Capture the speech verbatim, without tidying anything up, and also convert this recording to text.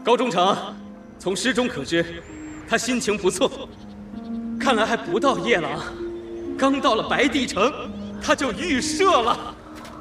高中丞，从诗中可知，他心情不错。看来还不到夜郎，刚到了白帝城，他就预设了。